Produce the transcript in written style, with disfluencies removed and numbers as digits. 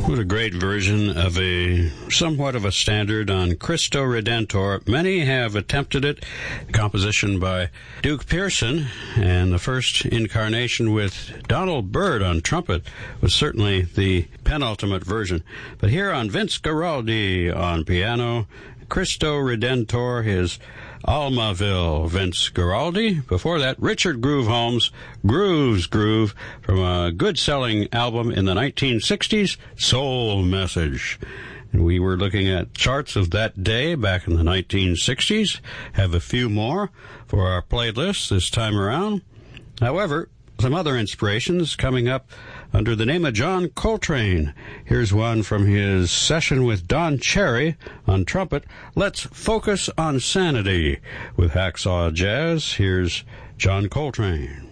What a great version of a somewhat of a standard on Cristo Redentor. Many have attempted it. Composition by Duke Pearson, and the first incarnation with Donald Byrd on trumpet was certainly the penultimate version. But here on Vince Guaraldi on piano, Cristo Redentor, his Almaville, Vince Guaraldi. Before that, Richard Groove Holmes, Groove's Groove, from a good-selling album in the 1960s, Soul Message. And we were looking at charts of that day back in the 1960s. Have a few more for our playlist this time around. However, some other inspirations coming up under the name of John Coltrane. Here's one from his session with Don Cherry on trumpet. Let's focus on sanity with Hacksaw Jazz. Here's John Coltrane.